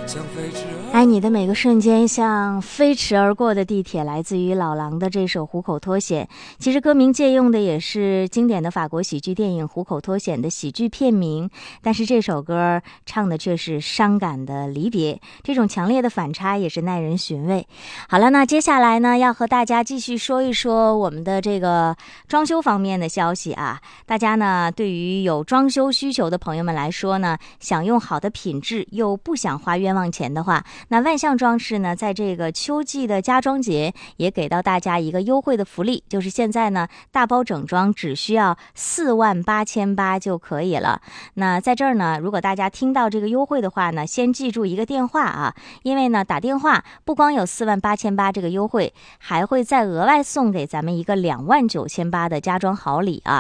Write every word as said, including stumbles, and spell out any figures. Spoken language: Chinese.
爱你的每个瞬间像飞驰而过的地铁，来自于老狼的这首《虎口脱险》。其实歌名借用的也是经典的法国喜剧电影《虎口脱险》的喜剧片名，但是这首歌唱的却是伤感的离别，这种强烈的反差也是耐人寻味。好了，那接下来呢，要和大家继续说一说我们的这个装修方面的消息啊。大家呢，对于有装修需求的朋友们来说呢，想用好的品质又不想花冤枉钱的话，那万象装饰呢，在这个秋季的家装节也给到大家一个优惠的福利，就是现在呢，大包整装只需要四万八千八就可以了。那在这儿呢，如果大家听到这个优惠的话呢，先记住一个电话啊，因为呢，打电话不光有四万八千八这个优惠，还会再额外送给咱们一个两万九千八的家装好礼啊。